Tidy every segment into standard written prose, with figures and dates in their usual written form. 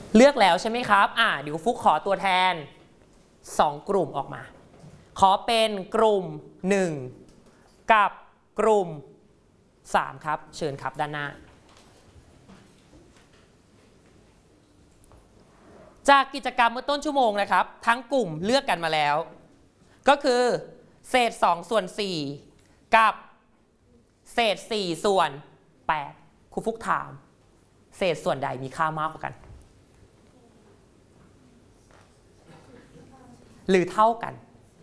เลือกแล้วใช่ไหมครับเดี๋ยวฟุกขอตัวแทน2กลุ่มออกมาขอเป็นกลุ่ม1กับกลุ่ม3ครับเชิญครับด้านหน้าจากกิจกรรมเมื่อต้นชั่วโมงนะครับทั้งกลุ่มเลือกกันมาแล้วก็คือเศษ2ส่วน4กับเศษ4ส่วน8ครูฟุกถามเศษส่วนใดมีค่ามากกว่ากันหรือเท่ากัน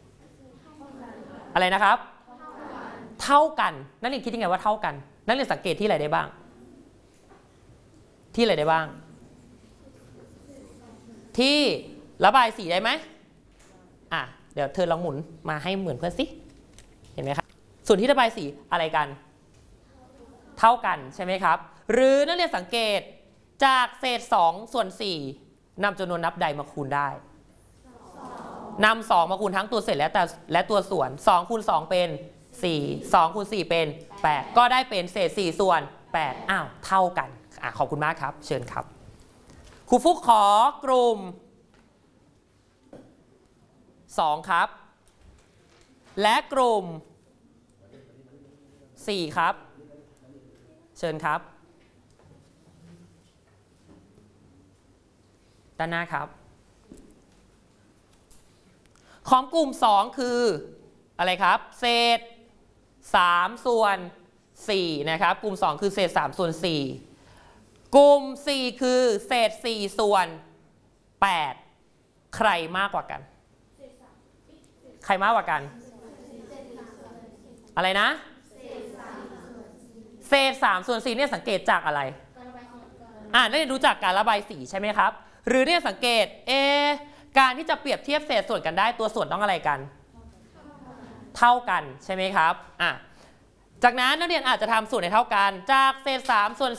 อะไรนะครับเท่ากันนักเรียนคิดยังไงว่าเท่ากันนักเรียนสังเกตที่อะไรได้บ้างที่อะไรได้บ้างที่ระบายสีได้ไหมเดี๋ยวเธอลองหมุนมาให้เหมือนเพื่อนสิเห็นไหมครับส่วนที่ระบายสีอะไรกันเท่ากันใช่ไหมครับหรือนักเรียนสังเกตจากเศษ2ส่วน4นำจำนวนนับใดมาคูณได้นำ2มาคูณทั้งตัวเศษและตัวส่วน2คูณ2เป็น4 2คูณ4เป็น8ก็ได้เป็นเศษ4ส่วน8เท่ากันขอบคุณมากครับเชิญครับครูฟุกขอกลุ่ม2ครับและกลุ่ม4ครับเชิญครับด้านหน้าครับของกลุ่ม2คืออะไรครับเศษ3ส่วน4นะครับกลุ่ม2คือเศษ3ส่วน4กลุ่ม4คือเศษ4ส่วน8ใครมากกว่ากันใครมากกว่ากันอะไรนะเศษ3ส่วน4เนี่ยสังเกตจากอะไรนักเรียนรู้จักการระบายสีใช่ไหมครับหรือเนี่ยสังเกตการที่จะเปรียบเทียบเศษส่วนกันได้ตัวส่วนต้องอะไรกันเท่ากันใช่ไหมครับจากนั้นนักเรียนอาจจะทำส่วนให้เท่ากันจากเศษ3ส่วน